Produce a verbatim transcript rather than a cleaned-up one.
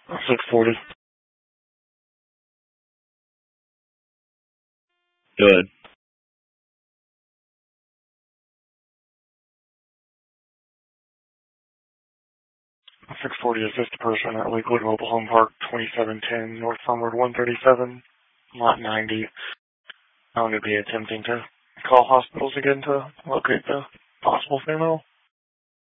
six forty. Good. six forty assist a person at Lakewood Mobile Home Park, twenty-seven ten North Farmwood one thirty-seven, lot ninety. I'm going to be attempting to call hospitals again to locate the possible female.